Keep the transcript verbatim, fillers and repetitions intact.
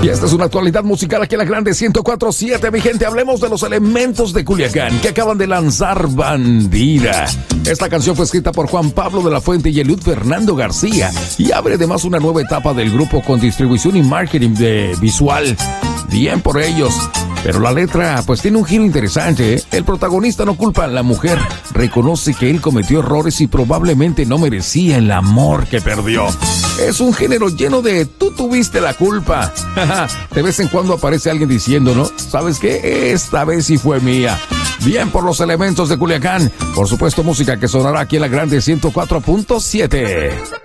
Y esta es una actualidad musical aquí en la Grande ciento cuatro punto siete, mi gente. Hablemos de los elementos de Culiacán que acaban de lanzar Bandida. Esta canción fue escrita por Juan Pablo de la Fuente y Eliud Fernando García y abre además una nueva etapa del grupo con distribución y marketing de visual. Bien por ellos. Pero la letra pues tiene un giro interesante, ¿eh? El protagonista no culpa a la mujer, reconoce que él cometió errores y probablemente no merecía el amor que perdió. Es un género lleno de tú tuviste la culpa. De vez en cuando aparece alguien diciendo, ¿no? ¿Sabes qué? Esta vez sí fue mía. Bien por los elementos de Culiacán. Por supuesto, música que sonará aquí en la Grande ciento cuatro punto siete.